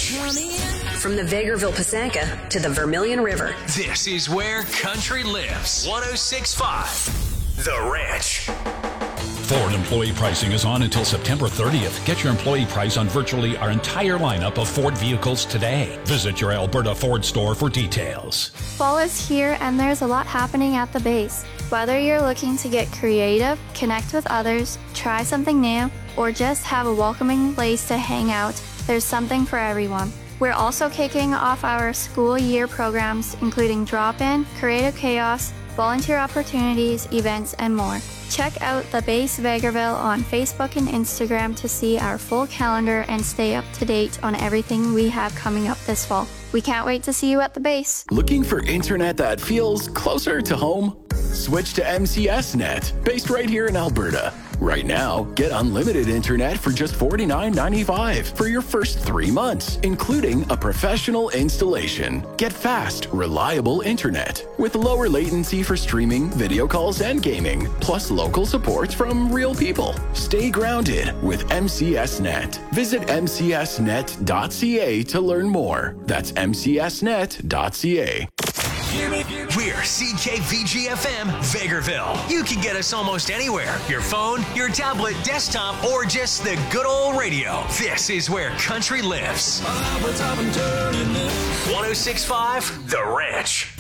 From the Vegreville Pisanka to the Vermilion River. This is where country lives. 106.5 The Ranch. Ford employee pricing is on until September 30th. Get your employee price on virtually our entire lineup of Ford vehicles today. Visit your Alberta Ford store for details. Fall is here and there's a lot happening at the base. Whether you're looking to get creative, connect with others, try something new, or just have a welcoming place to hang out, there's something for everyone. We're also kicking off our school year programs, including drop-in, creative chaos, volunteer opportunities, events, and more. Check out the Base Vegreville on Facebook and Instagram to see our full calendar and stay up to date on everything we have coming up this fall. We can't wait to see you at the base. Looking for internet that feels closer to home? Switch to MCS Net, based right here in Alberta. Right now, get unlimited internet for just $49.95 for your first 3 months, including a professional installation. Get fast, reliable internet with lower latency for streaming, video calls, and gaming, plus local support from real people. Stay grounded with MCS Net. Visit mcsnet.ca to learn more. That's mcsnet.ca. We're CKVGFM Vegreville. You can get us almost anywhere. Your phone, your tablet, desktop, or just the good old radio. This is where country lives. 106.5 The Ranch.